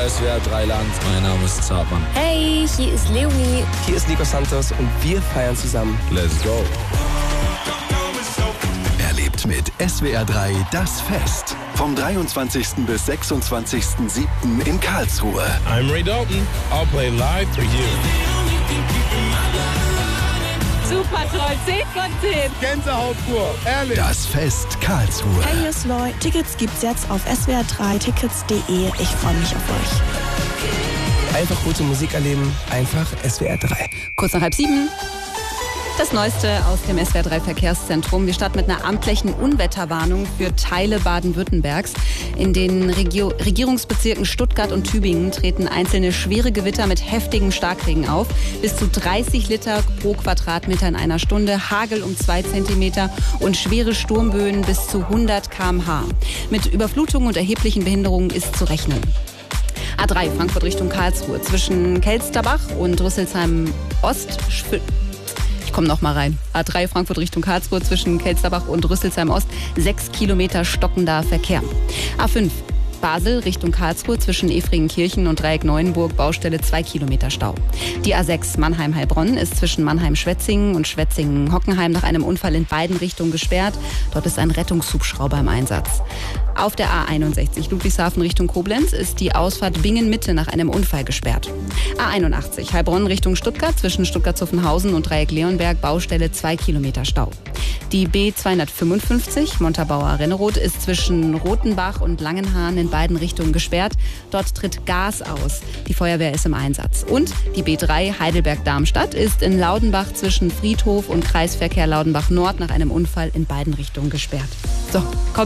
SWR 3 Land. Mein Name ist Zartmann. Hey, hier ist Leonie. Hier ist Nico Santos und wir feiern zusammen. Let's go. Erlebt mit SWR 3 das Fest. Vom 23. bis 26.07. in Karlsruhe. I'm Ray Dalton. I'll play live for you. Super toll, 10 von 10. Gänsehaut pur, ehrlich. Das Fest Karlsruhe. Hey, hier ist Loy. Tickets gibt's jetzt auf swr3tickets.de. Ich freue mich auf euch. Einfach gute Musik erleben, einfach SWR 3. Kurz nach 6:30. Das Neueste aus dem SWR 3 Verkehrszentrum. Wir starten mit einer amtlichen Unwetterwarnung für Teile Baden-Württembergs. In den Regierungsbezirken Stuttgart und Tübingen treten einzelne schwere Gewitter mit heftigem Starkregen auf. Bis zu 30 Liter pro Quadratmeter in einer Stunde, Hagel um 2 Zentimeter und schwere Sturmböen bis zu 100 km/h. Mit Überflutungen und erheblichen Behinderungen ist zu rechnen. A3 Frankfurt Richtung Karlsruhe zwischen Kelsterbach und Rüsselsheim Ost. Ich komme noch mal rein. A3 Frankfurt Richtung Karlsruhe zwischen Kelsterbach und Rüsselsheim Ost. 6 Kilometer stockender Verkehr. A5 Basel Richtung Karlsruhe zwischen Efringenkirchen und Dreieck Neuenburg. Baustelle 2 Kilometer Stau. Die A6 Mannheim-Heilbronn ist zwischen Mannheim-Schwetzingen und Schwetzingen-Hockenheim nach einem Unfall in beiden Richtungen gesperrt. Dort ist ein Rettungshubschrauber im Einsatz. Auf der A61 Ludwigshafen Richtung Koblenz ist die Ausfahrt Bingen-Mitte nach einem Unfall gesperrt. A81 Heilbronn Richtung Stuttgart zwischen Stuttgart-Zuffenhausen und Dreieck Leonberg. Baustelle 2 Kilometer Stau. Die B255 Montabaur-Renneroth ist zwischen Rothenbach und Langenhahn in beiden Richtungen gesperrt. Dort tritt Gas aus. Die Feuerwehr ist im Einsatz. Und die B3 Heidelberg-Darmstadt ist in Laudenbach zwischen Friedhof und Kreisverkehr Laudenbach Nord nach einem Unfall in beiden Richtungen gesperrt. So, kommt